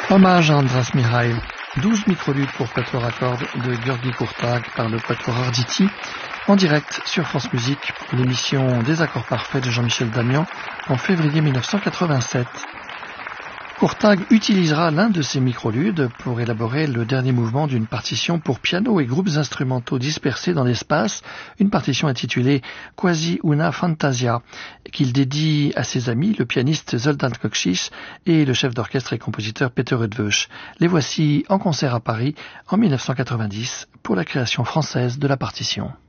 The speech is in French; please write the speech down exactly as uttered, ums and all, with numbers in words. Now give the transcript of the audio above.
Hommage à Andras Mikhail, douze microludes pour quatuor à cordes de György Kurtág par le quatuor Arditi, en direct sur France Musique, l'émission des accords parfaits de Jean-Michel Damian en février mille neuf cent quatre-vingt-sept. Kurtág utilisera l'un de ces microludes pour élaborer le dernier mouvement d'une partition pour piano et groupes instrumentaux dispersés dans l'espace, une partition intitulée Quasi una fantasia, qu'il dédie à ses amis, le pianiste Zoltán Kocsis et le chef d'orchestre et compositeur Peter Eötvös. Les voici en concert à Paris en mille neuf cent quatre-vingt-dix pour la création française de la partition.